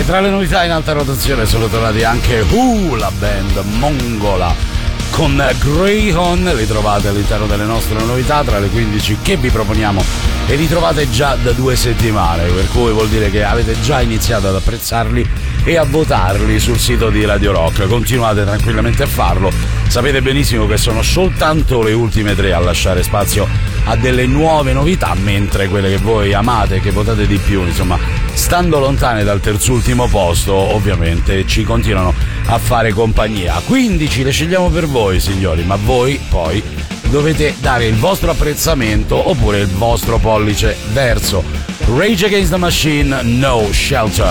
tra le novità in alta rotazione sono tornati anche la band mongola con Greyhound. Li trovate all'interno delle nostre novità tra le 15 che vi proponiamo e li trovate già da 2 settimane, per cui vuol dire che avete già iniziato ad apprezzarli e a votarli sul sito di Radio Rock. Continuate tranquillamente a farlo, sapete benissimo che sono soltanto le ultime 3 a lasciare spazio a delle nuove novità, mentre quelle che voi amate e che votate di più, insomma, stando lontane dal terzultimo posto, ovviamente ci continuano a fare compagnia. 15 le scegliamo per voi, signori, ma voi poi dovete dare il vostro apprezzamento oppure il vostro pollice verso Rage Against the Machine, No Shelter.